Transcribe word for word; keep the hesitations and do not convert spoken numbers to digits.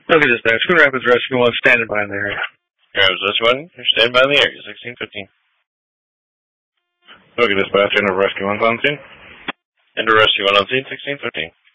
Look at this there. Schooner Rapids Rescue one standing by in the area. Rapids Rescue one, you're standing by in the area, sixteen fifteen. Look at dispatch, Ender Rescue one's on scene. Ender Rescue one on scene, sixteen fifteen.